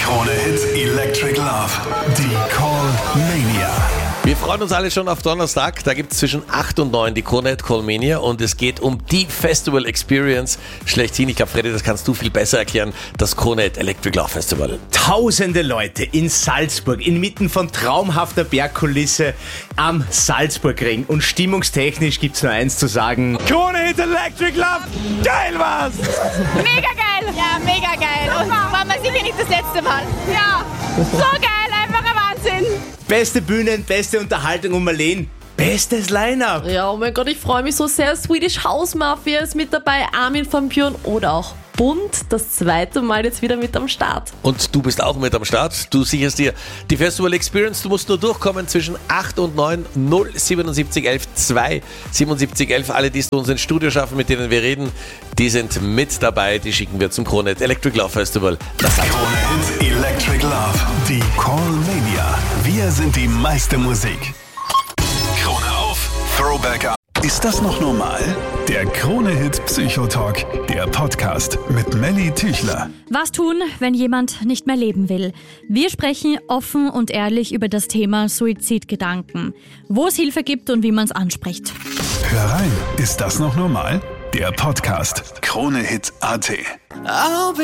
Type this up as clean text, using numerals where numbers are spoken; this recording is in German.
Krone Hits Electric Love. Die Call Mania. Wir freuen uns alle schon auf Donnerstag. Da gibt es zwischen 8 und 9 die Krone Hit Call Mania und es geht um die Festival Experience schlechthin. Ich glaube, Freddy, das kannst du viel besser erklären. Das Krone Hit Electric Love Festival. Tausende Leute in Salzburg, inmitten von traumhafter Bergkulisse am Salzburgring. Und stimmungstechnisch gibt's nur eins zu sagen. Krone Hit Electric Love, geil war's! Mega geil! Ja, mega geil. Und war mal sicher nicht das letzte Mal. Ja, so geil, einfach ein Wahnsinn. Beste Bühnen, beste Unterhaltung und Marleen, bestes Line-Up. Ja, oh mein Gott, ich freue mich so sehr. Swedish House Mafia ist mit dabei, Armin van Buuren oder auch Bund, das zweite Mal jetzt wieder mit am Start. Und du bist auch mit am Start. Du sicherst dir die Festival Experience. Du musst nur durchkommen zwischen 8 und 9 077 11 2 77 11. Alle, die es zu uns ins Studio schaffen, mit denen wir reden, die sind mit dabei. Die schicken wir zum Krone Hit Electric Love Festival. Krone Hit Electric Love. Die Call Mania. Wir sind die meiste Musik. Krone auf. Throwback up. Ist das noch normal? Der Krone Hit Psychotalk. Der Podcast mit Melly Tüchler. Was tun, wenn jemand nicht mehr leben will? Wir sprechen offen und ehrlich über das Thema Suizidgedanken. Wo es Hilfe gibt und wie man es anspricht. Hör rein. Ist das noch normal? Der Podcast. Krone Hit AT.